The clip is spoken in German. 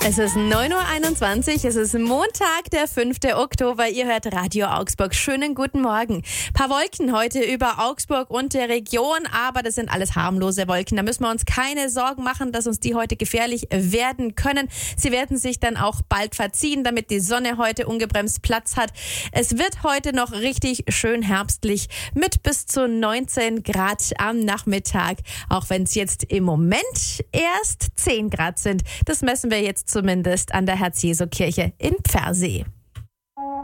Es ist 9.21 Uhr, es ist Montag, der 5. Oktober. Ihr hört Radio Augsburg. Schönen guten Morgen. Ein paar Wolken heute über Augsburg und der Region, aber das sind alles harmlose Wolken. Da müssen wir uns keine Sorgen machen, dass uns die heute gefährlich werden können. Sie werden sich dann auch bald verziehen, damit die Sonne heute ungebremst Platz hat. Es wird heute noch richtig schön herbstlich mit bis zu 19 Grad am Nachmittag. Auch wenn es jetzt im Moment erst 10 Grad sind. Das messen wir jetzt zumindest an der Herz-Jesu-Kirche in Pfersee.